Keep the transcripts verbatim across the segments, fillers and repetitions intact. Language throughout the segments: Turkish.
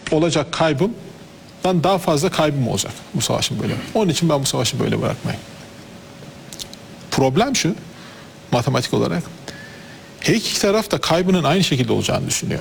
olacak kaybımdan daha fazla kaybım olacak bu savaşın böyle. Onun için ben bu savaşı böyle bırakmayayım. Problem şu, matematik olarak, her iki taraf da kaybının aynı şekilde olacağını düşünüyor.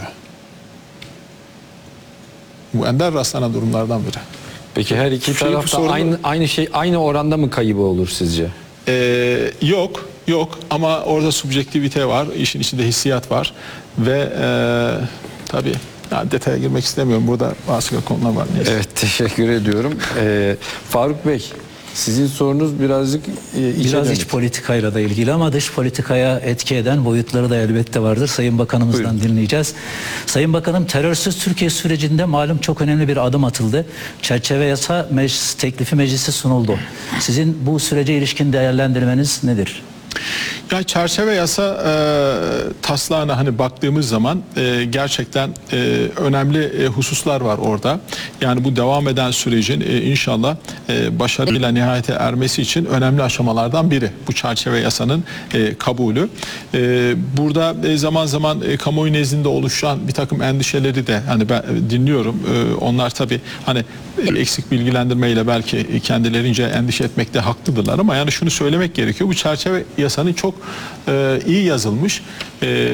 Bu ender rastlanan durumlardan biri. Peki her iki Şey, bu tarafta sorunu- aynı aynı şey aynı oranda mı kaybı olur sizce? Ee, yok, yok ama orada subjektivite var, işin içinde hissiyat var ve e, tabii yani detaya girmek istemiyorum. Burada başka konular var. Neyse. Evet, teşekkür ediyorum. Ee, Faruk Bey, sizin sorunuz birazcık e, içe Biraz dönük. iç politikayla da ilgili ama dış politikaya etki eden boyutları da elbette vardır. Sayın Bakanımızdan Buyurun. dinleyeceğiz. Sayın Bakanım, terörsüz Türkiye sürecinde malum çok önemli bir adım atıldı. Çerçeve yasa meclis, teklifi meclise sunuldu. Sizin bu sürece ilişkin değerlendirmeniz nedir? Ya çerçeve yasa e, taslağına hani baktığımız zaman e, gerçekten e, önemli e, hususlar var orada. Yani bu devam eden sürecin e, inşallah e, başarıyla nihayete ermesi için önemli aşamalardan biri. Bu çerçeve yasanın e, kabulü. E, burada e, zaman zaman e, kamuoyu nezdinde oluşan bir takım endişeleri de hani ben e, dinliyorum. E, onlar tabii hani e, eksik bilgilendirmeyle belki kendilerince endişe etmekte haklıdırlar ama yani şunu söylemek gerekiyor. Bu çerçeve yasanın çok e, iyi yazılmış e,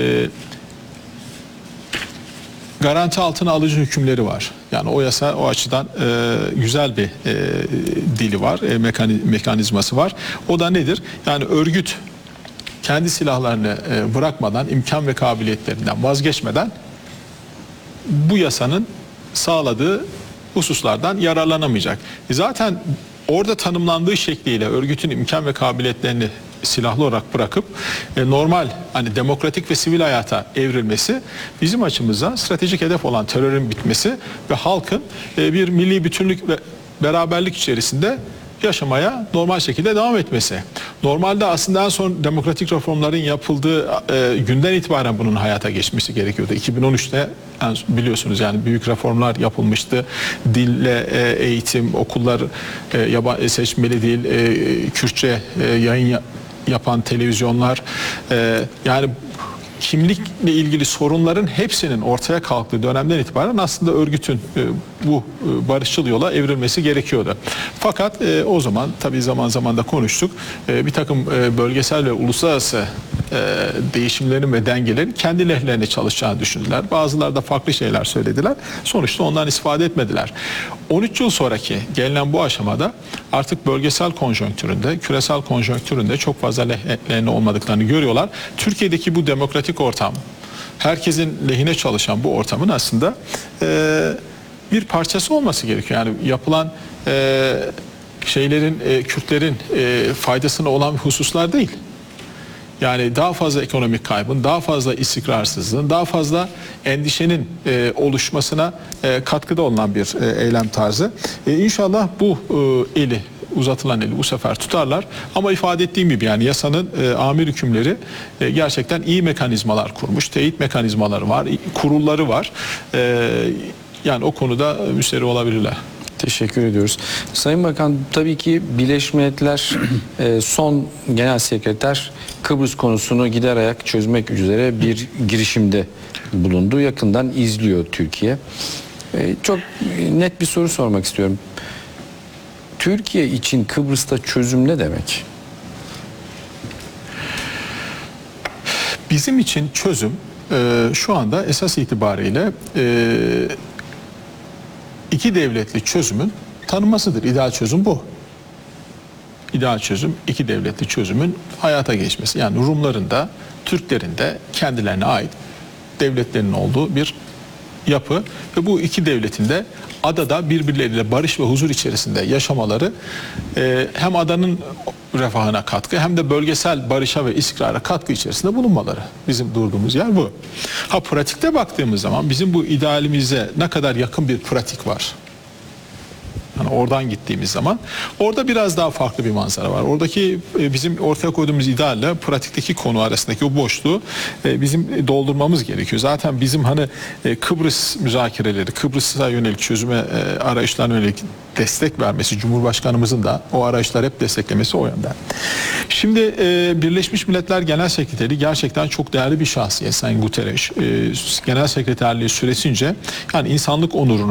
garanti altına alıcı hükümleri var. Yani o yasa o açıdan e, güzel bir e, dili var, e, mekani, mekanizması var. O da nedir? Yani örgüt kendi silahlarını e, bırakmadan, imkan ve kabiliyetlerinden vazgeçmeden bu yasanın sağladığı hususlardan yararlanamayacak. E zaten orada tanımlandığı şekliyle örgütün imkan ve kabiliyetlerini silahlı olarak bırakıp e, normal hani demokratik ve sivil hayata evrilmesi bizim açımızdan stratejik hedef olan terörün bitmesi ve halkın e, bir milli bütünlük ve beraberlik içerisinde yaşamaya normal şekilde devam etmesi. Normalde aslında en son demokratik reformların yapıldığı e, günden itibaren bunun hayata geçmesi gerekiyordu. iki bin on üçte yani biliyorsunuz yani büyük reformlar yapılmıştı. Dille e, eğitim, okullar e, yabancı seçmeli dil, e, Kürtçe e, yayın ya, yapan televizyonlar e, yani kimlikle ilgili sorunların hepsinin ortaya kalktığı dönemden itibaren aslında örgütün e, bu e, barışçıl yola evrilmesi gerekiyordu. Fakat e, o zaman tabii zaman zaman da konuştuk. E, bir takım e, bölgesel ve uluslararası e, değişimlerin ve dengelerin kendi lehlerine çalışacağını düşündüler. Bazıları da farklı şeyler söylediler. Sonuçta ondan istifade etmediler. on üç yıl sonraki gelinen bu aşamada artık bölgesel konjonktüründe, küresel konjonktüründe çok fazla lehlerine olmadıklarını görüyorlar. Türkiye'deki bu demokratik ortam, herkesin lehine çalışan bu ortamın aslında e, bir parçası olması gerekiyor. Yani yapılan e, şeylerin, e, Kürtlerin e, faydasına olan hususlar değil. Yani daha fazla ekonomik kaybın, daha fazla istikrarsızlığın, daha fazla endişenin e, oluşmasına e, katkıda olunan bir e, eylem tarzı. E, İnşallah bu e, eli, uzatılan eli bu sefer tutarlar. Ama ifade ettiğim gibi yani yasanın e, amir hükümleri e, gerçekten iyi mekanizmalar kurmuş. Teyit mekanizmaları var, kurulları var. E, yani o konuda müşteri olabilirler. Teşekkür ediyoruz. Sayın Bakan, tabii ki Birleşmiş Milletler e, son genel sekreter Kıbrıs konusunu gider ayak çözmek üzere bir girişimde bulundu. Yakından izliyor Türkiye. E, çok net bir soru sormak istiyorum. Türkiye için Kıbrıs'ta çözüm ne demek? Bizim için çözüm e, şu anda esas itibariyle e, iki devletli çözümün tanınmasıdır. İdeal çözüm bu. İdeal çözüm iki devletli çözümün hayata geçmesi. Yani Rumların da Türklerin de kendilerine ait devletlerinin olduğu bir yapı ve bu iki devletin de adada birbirleriyle barış ve huzur içerisinde yaşamaları e, hem adanın refahına katkı hem de bölgesel barışa ve istikrara katkı içerisinde bulunmaları. Bizim durduğumuz yer bu. Ha pratikte baktığımız zaman bizim bu idealimize ne kadar yakın bir pratik var. Yani oradan gittiğimiz zaman orada biraz daha farklı bir manzara var. Oradaki e, bizim ortaya koyduğumuz idealle pratikteki konu arasındaki o boşluğu e, bizim doldurmamız gerekiyor. Zaten bizim hani e, Kıbrıs müzakereleri, Kıbrıs'a yönelik çözüme e, arayışlarına yönelik destek vermesi, Cumhurbaşkanımızın da o arayışlar hep desteklemesi o yönden. Şimdi e, Birleşmiş Milletler Genel Sekreteri gerçekten çok değerli bir şahsiyet Sayın Guterres. E, Genel Sekreterliği süresince yani insanlık onurunu